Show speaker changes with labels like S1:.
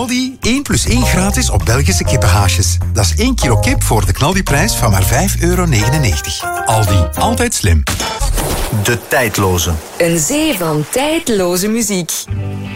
S1: Aldi 1 + 1 gratis op Belgische kippenhaasjes. Dat is 1 kilo kip voor de knaldiprijs van maar €5,99. Aldi, altijd slim.
S2: De tijdloze.
S3: Een zee van tijdloze muziek.